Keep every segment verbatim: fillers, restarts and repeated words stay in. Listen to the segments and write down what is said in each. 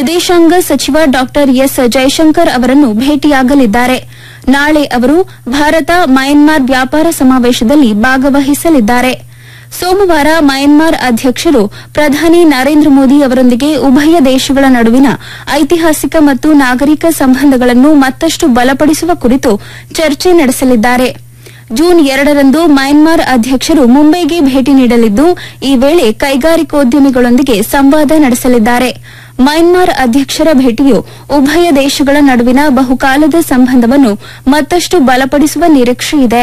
ವಿದೇಶಾಂಗ ಸಚಿವ ಡಾ ಎಸ್ ಜೈಶಂಕರ್ ಅವರನ್ನು ಭೇಟಿಯಾಗಲಿದ್ದಾರೆ. ನಾಳೆ ಅವರು ಭಾರತ ಮಯನ್ಮಾರ್ ವ್ಯಾಪಾರ ಸಮಾವೇಶದಲ್ಲಿ ಭಾಗವಹಿಸಲಿದ್ದಾರೆ. ಸೋಮವಾರ ಮಯನ್ಮಾರ್ ಅಧ್ಯಕ್ಷರು ಪ್ರಧಾನಿ ನರೇಂದ್ರ ಮೋದಿ ಅವರೊಂದಿಗೆ ಉಭಯ ದೇಶಗಳ ನಡುವಿನ ಐತಿಹಾಸಿಕ ಮತ್ತು ನಾಗರಿಕ ಸಂಬಂಧಗಳನ್ನು ಮತ್ತಷ್ಟು ಬಲಪಡಿಸುವ ಕುರಿತು ಚರ್ಚೆ ನಡೆಸಲಿದ್ದಾರೆ. ಜೂನ್ ಎರಡರಂದು ಮಯನ್ಮಾರ್ ಅಧ್ಯಕ್ಷರು ಮುಂಬೈಗೆ ಭೇಟಿ ನೀಡಲಿದ್ದು, ಈ ವೇಳೆ ಕೈಗಾರಿಕೋದ್ಯಮಿಗಳೊಂದಿಗೆ ಸಂವಾದ ನಡೆಸಲಿದ್ದಾರೆ. ಮಯನ್ಮಾರ್ ಅಧ್ಯಕ್ಷರ ಭೇಟಿಯು ಉಭಯ ದೇಶಗಳ ನಡುವಿನ ಬಹುಕಾಲದ ಸಂಬಂಧವನ್ನು ಮತ್ತಷ್ಟು ಬಲಪಡಿಸುವ ನಿರೀಕ್ಷೆಯಿದೆ.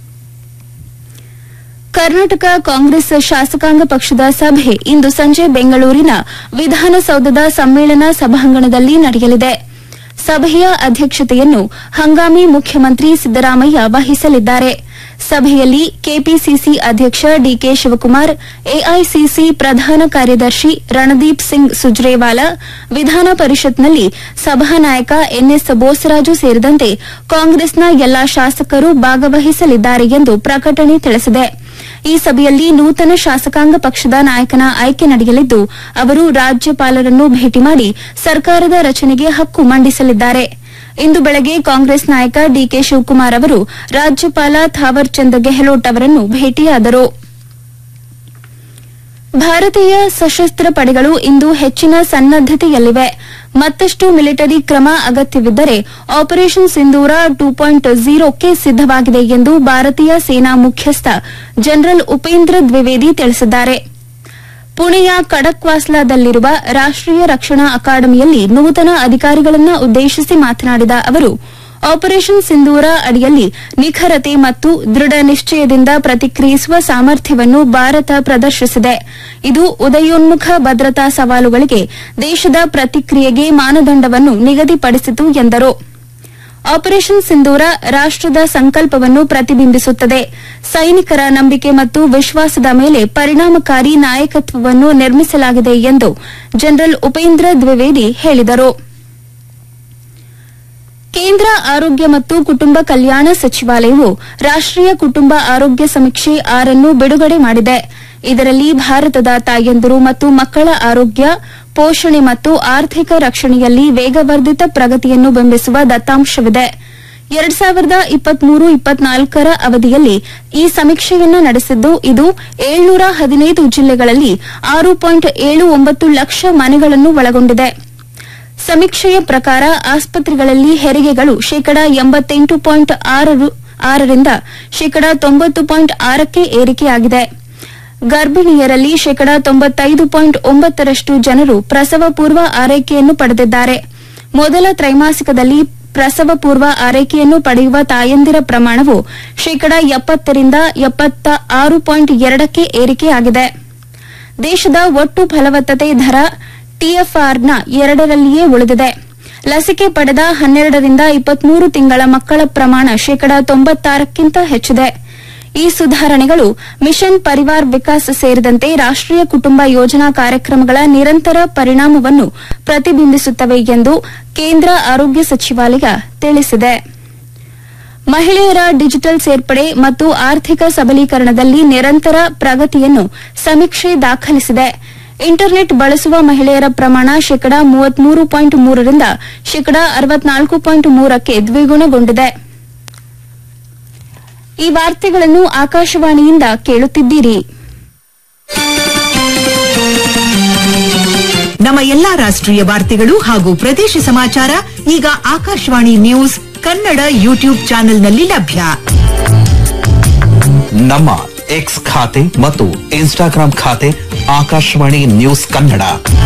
ಕರ್ನಾಟಕ ಕಾಂಗ್ರೆಸ್ ಶಾಸಕಾಂಗ ಪಕ್ಷದ ಸಭೆ ಇಂದು ಸಂಜೆ ಬೆಂಗಳೂರಿನ ವಿಧಾನಸೌಧದ ಸಮ್ಮೇಳನ ಸಭಾಂಗಣದಲ್ಲಿ ನಡೆಯಲಿದೆ. ಸಭೆಯ ಅಧ್ಯಕ್ಷತೆಯನ್ನು ಹಂಗಾಮಿ ಮುಖ್ಯಮಂತ್ರಿ ಸಿದ್ದರಾಮಯ್ಯ ವಹಿಸಲಿದ್ದಾರೆ. ಸಭೆಯಲ್ಲಿ ಕೆಪಿಸಿಸಿ ಅಧ್ಯಕ್ಷ ಡಿಕೆ ಶಿವಕುಮಾರ್, ಎಐಸಿಸಿ ಪ್ರಧಾನ ಕಾರ್ಯದರ್ಶಿ ರಣದೀಪ್ ಸಿಂಗ್ ಸುರ್ಜೇವಾಲಾ, ವಿಧಾನ ಪರಿಷತ್ನಲ್ಲಿ ಸಭಾನಾಯಕ ಎನ್ಎಸ್ ಬೋಸರಾಜು ಸೇರಿದಂತೆ ಕಾಂಗ್ರೆಸ್ನ ಎಲ್ಲಾ ಶಾಸಕರು ಭಾಗವಹಿಸಲಿದ್ದಾರೆ ಎಂದು ಪ್ರಕಟಣೆ ತಿಳಿಸಿದೆ. ಈ ಸಭೆಯಲ್ಲಿ ನೂತನ ಶಾಸಕಾಂಗ ಪಕ್ಷದ ನಾಯಕನ ಆಯ್ಕೆ ನಡೆಯಲಿದ್ದು, ಅವರು ರಾಜ್ಯಪಾಲರನ್ನು ಭೇಟಿ ಮಾಡಿ ಸರ್ಕಾರದ ರಚನೆಗೆ ಹಕ್ಕು ಮಂಡಿಸಲಿದ್ದಾರೆ. ಇಂದು ಬೆಳಗ್ಗೆ ಕಾಂಗ್ರೆಸ್ ನಾಯಕ ಡಿಕೆ ಶಿವಕುಮಾರ್ ಅವರು ರಾಜ್ಯಪಾಲ ಥಾವರ್ ಚಂದ್ ಗೆಹ್ಲೋಟ್ ಅವರನ್ನು ಭೇಟಿಯಾದರು. ಭಾರತೀಯ ಸಶಸ್ತ್ರ ಪಡೆಗಳು ಇಂದು ಹೆಚ್ಚಿನ ಸನ್ನದ್ದತೆಯಲ್ಲಿವೆ. ಮತ್ತಷ್ಟು ಮಿಲಿಟರಿ ಕ್ರಮ ಅಗತ್ಯವಿದ್ದರೆ ಆಪರೇಷನ್ ಸಿಂಧೂರ ಟೂ ಪಾಯಿಂಟ್ ಝೀರೋಕ್ಕೆ ಸಿದ್ದವಾಗಿದೆ ಎಂದು ಭಾರತೀಯ ಸೇನಾ ಮುಖ್ಯಸ್ಥ ಜನರಲ್ ಉಪೇಂದ್ರ ದ್ವಿವೇದಿ ತಿಳಿಸಿದ್ದಾರೆ. ಪುಣೆಯ ಖಡಕ್ವಾಸ್ಲಾದಲ್ಲಿರುವ ರಾಷ್ಟೀಯ ರಕ್ಷಣಾ ಅಕಾಡೆಮಿಯಲ್ಲಿ ನೂತನ ಅಧಿಕಾರಿಗಳನ್ನು ಉದ್ದೇಶಿಸಿ ಮಾತನಾಡಿದ ಅವರು, ಆಪರೇಷನ್ ಸಿಂಧೂರ ಅಡಿಯಲ್ಲಿ ನಿಖರತೆ ಮತ್ತು ದೃಢ ನಿಶ್ಚಯದಿಂದ ಪ್ರತಿಕ್ರಿಯಿಸುವ ಸಾಮರ್ಥ್ಯವನ್ನು ಭಾರತ ಪ್ರದರ್ಶಿಸಿದೆ. ಇದು ಉದಯೋನ್ಮುಖ ಭದ್ರತಾ ಸವಾಲುಗಳಿಗೆ ದೇಶದ ಪ್ರತಿಕ್ರಿಯೆಗೆ ಮಾನದಂಡವನ್ನು ನಿಗದಿಪಡಿಸಿತು ಎಂದರು. ಆಪರೇಷನ್ ಸಿಂಧೂರ ರಾಷ್ಟದ ಸಂಕಲ್ಪವನ್ನು ಪ್ರತಿಬಿಂಬಿಸುತ್ತದೆ. ಸೈನಿಕರ ನಂಬಿಕೆ ಮತ್ತು ವಿಶ್ವಾಸದ ಮೇಲೆ ಪರಿಣಾಮಕಾರಿ ನಾಯಕತ್ವವನ್ನು ನಿರ್ಮಿಸಲಾಗಿದೆ ಎಂದು ಜನರಲ್ ಉಪೇಂದ್ರ ದ್ವಿವೇದಿ ಹೇಳಿದರು. ಕೇಂದ್ರ ಆರೋಗ್ಯ ಮತ್ತು ಕುಟುಂಬ ಕಲ್ಯಾಣ ಸಚಿವಾಲಯವು ರಾಷ್ಟೀಯ ಕುಟುಂಬ ಆರೋಗ್ಯ ಸಮೀಕ್ಷೆ ಆರನ್ನು ಬಿಡುಗಡೆ ಮಾಡಿದೆ. ಇದರಲ್ಲಿ ಭಾರತದ ತಾಯಂದಿರು ಮತ್ತು ಮಕ್ಕಳ ಆರೋಗ್ಯ, ಪೋಷಣೆ ಮತ್ತು ಆರ್ಥಿಕ ರಕ್ಷಣೆಯಲ್ಲಿ ವೇಗವರ್ಧಿತ ಪ್ರಗತಿಯನ್ನು ಬಿಂಬಿಸುವ ದತ್ತಾಂಶವಿದೆ. ಎರಡು ಸಾವಿರದ ಇಪ್ಪತ್ಮೂರು ಇಪ್ಪತ್ನಾಲ್ಕರ ಅವಧಿಯಲ್ಲಿ ಈ ಸಮೀಕ್ಷೆಯನ್ನು ನಡೆಸಿದ್ದು, ಇದು ಏಳ್ನೂರ ಹದಿನೈದು ಜಿಲ್ಲೆಗಳಲ್ಲಿ ಆರು ಪಾಯಿಂಟ್ ಏಳು ಒಂಬತ್ತು ಲಕ್ಷ ಮನೆಗಳನ್ನು ಒಳಗೊಂಡಿದೆ. ಸಮೀಕ್ಷೆಯ ಪ್ರಕಾರ ಆಸ್ಪತ್ರೆಗಳಲ್ಲಿ ಹೆರಿಗೆಗಳು ಶೇಕಡಾ ಎಂಬತ್ತೆಂಟು ಪಾಯಿಂಟ್ ಆರರಿಂದ ಶೇಕಡಾ ತೊಂಬತ್ತು ಪಾಯಿಂಟ್ ಆರಕ್ಕೆ ಏರಿಕೆಯಾಗಿದೆ. ಗರ್ಭಿಣಿಯರಲ್ಲಿ ಶೇಕಡಾ ತೊಂಬತ್ತೈದು ಪಾಯಿಂಟ್ ಒಂಬತ್ತರಷ್ಟು ಜನರು ಪ್ರಸವ ಪೂರ್ವ ಆರೈಕೆಯನ್ನು ಪಡೆದಿದ್ದಾರೆ. ಮೊದಲ ತ್ರೈಮಾಸಿಕದಲ್ಲಿ ಪ್ರಸವ ಪೂರ್ವ ಆರೈಕೆಯನ್ನು ಪಡೆಯುವ ತಾಯಂದಿರ ಪ್ರಮಾಣವು ಶೇಕಡಾ ಎಪ್ಪತ್ತರಿಂದ ಎಪ್ಪತ್ತ ಆರು ಪಾಯಿಂಟ್ ಎರಡಕ್ಕೆ ಏರಿಕೆಯಾಗಿದೆ. ದೇಶದ ಒಟ್ಟು ಫಲವತ್ತತೆ ದರ ಟಿಎಫ್ಆರ್ನ ಎರಡರಲ್ಲಿಯೇ ಉಳಿದಿದೆ. ಲಸಿಕೆ ಪಡೆದ ಹನ್ನೆರಡರಿಂದ ಇಪ್ಪತ್ಮೂರು ತಿಂಗಳ ಮಕ್ಕಳ ಪ್ರಮಾಣ ಶೇಕಡಾ ತೊಂಬತ್ತಾರಕ್ಕಿಂತ ಹೆಚ್ಚಿದೆ. ಈ ಸುಧಾರಣೆಗಳು ಮಿಷನ್ ಪರಿವಾರ್ ವಿಕಾಸ್ ಸೇರಿದಂತೆ ರಾಷ್ಟೀಯ ಕುಟುಂಬ ಯೋಜನಾ ಕಾರ್ಯಕ್ರಮಗಳ ನಿರಂತರ ಪರಿಣಾಮವನ್ನು ಪ್ರತಿಬಿಂಬಿಸುತ್ತವೆ ಎಂದು ಕೇಂದ್ರ ಆರೋಗ್ಯ ಸಚಿವಾಲಯ ತಿಳಿಸಿದೆ. ಮಹಿಳೆಯರ ಡಿಜಿಟಲ್ ಸೇರ್ಪಡೆ ಮತ್ತು ಆರ್ಥಿಕ ಸಬಲೀಕರಣದಲ್ಲಿ ನಿರಂತರ ಪ್ರಗತಿಯನ್ನು ಸಮೀಕ್ಷೆ ದಾಖಲಿಸಿದೆ. ಇಂಟರ್ನೆಟ್ ಬಳಸುವ ಮಹಿಳೆಯರ ಪ್ರಮಾಣ ಶೇಕಡಾ ಮೂವತ್ಮೂರು ಪಾಯಿಂಟ್ ಮೂರರಿಂದ ಶೇಕಡಾ ಅರವತ್ನಾಲ್ಕು ಪಾಯಿಂಟ್ ಮೂರಕ್ಕೆ ದ್ವಿಗುಣಗೊಂಡಿದೆ. ಈ ವಾರ್ತೆಗಳನ್ನು ಆಕಾಶವಾಣಿಯಿಂದ ಕೇಳುತ್ತಿದ್ದೀರಿ. ನಮ್ಮ ಎಲ್ಲಾ ರಾಷ್ಟ್ರೀಯ ವಾರ್ತೆಗಳು ಹಾಗೂ ಪ್ರದೇಶ ಸಮಾಚಾರ ಈಗ ಆಕಾಶವಾಣಿ ನ್ಯೂಸ್ ಕನ್ನಡ ಯೂಟ್ಯೂಬ್ ಚಾನೆಲ್ನಲ್ಲಿ ಲಭ್ಯ. ನಮ್ಮ ಎಕ್ಸ್ ಖಾತೆ ಮತ್ತು ಇನ್ಸ್ಟಾಗ್ರಾಂ ಖಾತೆ ಆಕಾಶವಾಣಿ ನ್ಯೂಸ್ ಕನ್ನಡ.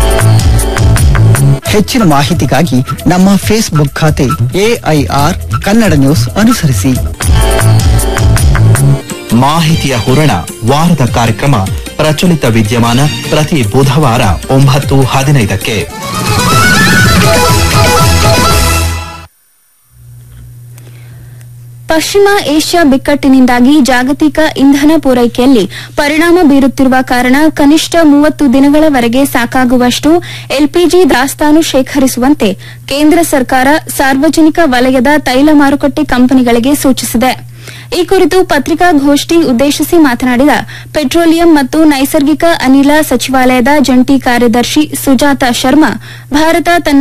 ಹೆಚ್ಚಿನ ಮಾಹಿತಿಗಾಗಿ ನಮ್ಮ ಫೇಸ್ಬುಕ್ ಖಾತೆ ಎಐಆರ್ ಕನ್ನಡ ನ್ಯೂಸ್ ಅನುಸರಿಸಿ. ಮಾಹಿತಿಯ ಹೂರಣ ವಾರದ ಕಾರ್ಯಕ್ರಮ ಪ್ರಚಲಿತ ವಿದ್ಯಮಾನ ಪ್ರತಿ ಬುಧವಾರ ಒಂಬತ್ತು ಹದಿನೈದಕ್ಕೆ. ಪಶ್ಚಿಮ ಏಷ್ಯಾ ಬಿಕ್ಕಟ್ಟಿನಿಂದಾಗಿ ಜಾಗತಿಕ ಇಂಧನ ಪೂರೈಕೆಯಲ್ಲಿ ಪರಿಣಾಮ ಬೀರುತ್ತಿರುವ ಕಾರಣ ಕನಿಷ್ಠ ಮೂವತ್ತು ದಿನಗಳವರೆಗೆ ಸಾಕಾಗುವಷ್ಟು ಎಲ್ಪಿಜಿ ದಾಸ್ತಾನು ಶೇಖರಿಸುವಂತೆ ಕೇಂದ್ರ ಸರ್ಕಾರ ಸಾರ್ವಜನಿಕ ವಲಯದ ತೈಲ ಮಾರುಕಟ್ಟೆ ಕಂಪನಿಗಳಿಗೆ ಸೂಚಿಸಿದೆ. ಈ ಕುರಿತು ಪತ್ರಿಕಾಗೋಷ್ಠಿ ಉದ್ದೇಶಿಸಿ ಮಾತನಾಡಿದ ಪೆಟ್ರೋಲಿಯಂ ಮತ್ತು ನೈಸರ್ಗಿಕ ಅನಿಲ ಸಚಿವಾಲಯದ ಜಂಟಿ ಕಾರ್ಯದರ್ಶಿ ಸುಜಾತಾ ಶರ್ಮಾ, ಭಾರತ ತನ್ನ